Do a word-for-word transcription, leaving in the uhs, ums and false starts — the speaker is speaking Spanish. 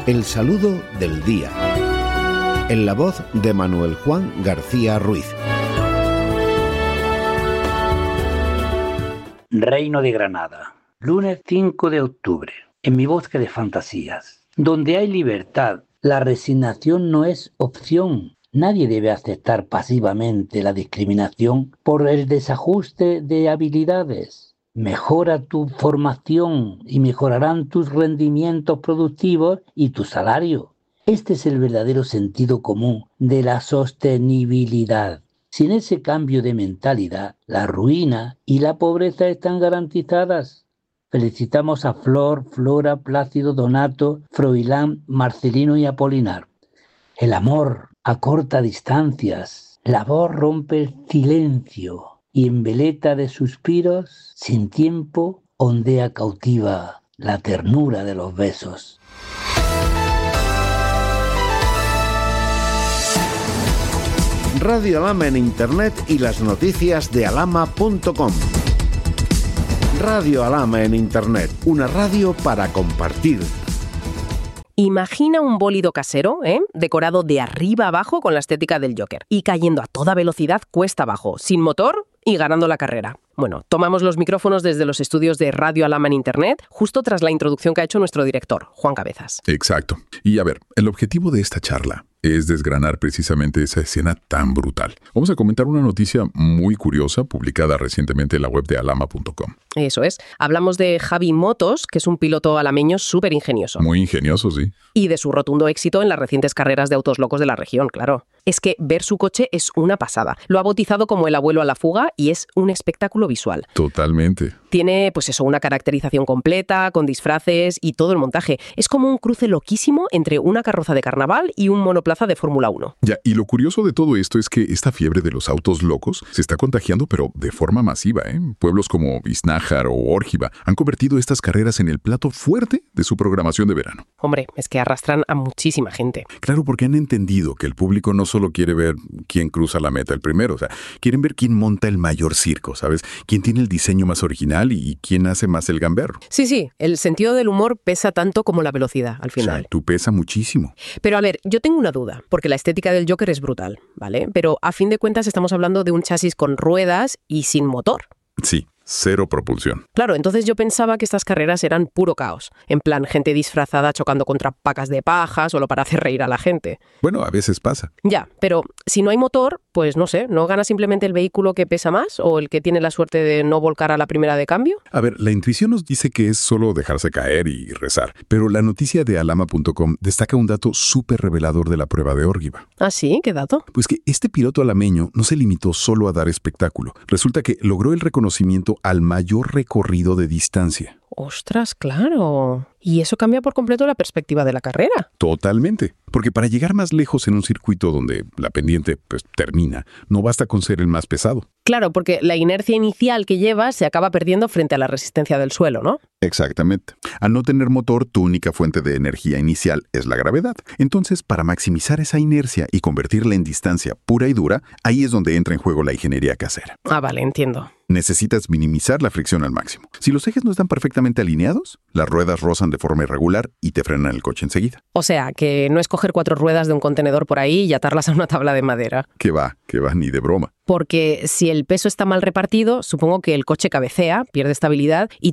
El saludo del día. En la voz de Manuel Juan García Ruiz. Reino de Granada, lunes cinco de octubre. En mi bosque de fantasías. Donde hay libertad, la resignación no es opción. Nadie debe aceptar pasivamente la discriminación por el desajuste de habilidades. Mejora tu formación y mejorarán tus rendimientos productivos y tu salario. Este es el verdadero sentido común de la sostenibilidad. Sin ese cambio de mentalidad, la ruina y la pobreza están garantizadas. Felicitamos a Flor, Flora, Plácido, Donato, Froilán, Marcelino y Apolinar. El amor acorta distancias, la voz rompe el silencio y en veleta de suspiros, sin tiempo, ondea cautiva la ternura de los besos. Radio Alhama en Internet y las noticias de alhama punto com. Radio Alhama en Internet, una radio para compartir. Imagina un bólido casero, ¿eh? decorado de arriba abajo con la estética del Joker y cayendo a toda velocidad cuesta abajo, sin motor y ganando la carrera. Bueno, tomamos los micrófonos desde los estudios de Radio Alhama en Internet, justo tras la introducción que ha hecho nuestro director, Juan Cabezas. Exacto. Y a ver, el objetivo de esta charla es desgranar precisamente esa escena tan brutal. Vamos a comentar una noticia muy curiosa publicada recientemente en la web de alhama punto com. Eso es. Hablamos de Javi Motos, que es un piloto alameño súper ingenioso. Muy ingenioso, sí. Y de su rotundo éxito en las recientes carreras de autos locos de la región, claro. Es que ver su coche es una pasada. Lo ha bautizado como el abuelo a la fuga y es un espectáculo visual. Totalmente. Tiene, pues eso, una caracterización completa, con disfraces y todo el montaje. Es como un cruce loquísimo entre una carroza de carnaval y un monoplaza de Fórmula uno. Ya, y lo curioso de todo esto es que esta fiebre de los autos locos se está contagiando, pero de forma masiva, ¿eh? Pueblos como Iznájar o Órgiva han convertido estas carreras en el plato fuerte de su programación de verano. Hombre, es que arrastran a muchísima gente. Claro, porque han entendido que el público no solo quiere ver quién cruza la meta el primero, o sea, quieren ver quién monta el mayor circo, ¿sabes? Quién tiene el diseño más original y quién hace más el gamberro. Sí, sí, el sentido del humor pesa tanto como la velocidad, al final. O sea, tú pesa muchísimo. Pero a ver, yo tengo una duda, porque la estética del Joker es brutal, ¿vale? Pero a fin de cuentas estamos hablando de un chasis con ruedas y sin motor. Sí. Cero propulsión. Claro, entonces yo pensaba que estas carreras eran puro caos. En plan, gente disfrazada chocando contra pacas de paja solo para hacer reír a la gente. Bueno, a veces pasa. Ya, pero si no hay motor, pues no sé, ¿no gana simplemente el vehículo que pesa más o el que tiene la suerte de no volcar a la primera de cambio? A ver, la intuición nos dice que es solo dejarse caer y rezar. Pero la noticia de alhama punto com destaca un dato súper revelador de la prueba de Órgiva. ¿Ah, sí? ¿Qué dato? Pues que este piloto alameño no se limitó solo a dar espectáculo. Resulta que logró el reconocimiento al mayor recorrido de distancia. ¡Ostras, claro! Y eso cambia por completo la perspectiva de la carrera. Totalmente. Porque para llegar más lejos en un circuito donde la pendiente pues, termina, no basta con ser el más pesado. Claro, porque la inercia inicial que llevas se acaba perdiendo frente a la resistencia del suelo, ¿no? Exactamente. Al no tener motor, tu única fuente de energía inicial es la gravedad. Entonces, para maximizar esa inercia y convertirla en distancia pura y dura, ahí es donde entra en juego la ingeniería casera. Ah, vale, entiendo. Necesitas minimizar la fricción al máximo. Si los ejes no están perfectamente alineados, las ruedas rozan de forma irregular y te frenan el coche enseguida. O sea, que no es coger cuatro ruedas de un contenedor por ahí y atarlas a una tabla de madera. Que va, que va, ni de broma. Porque si el peso está mal repartido, supongo que el coche cabecea, pierde estabilidad y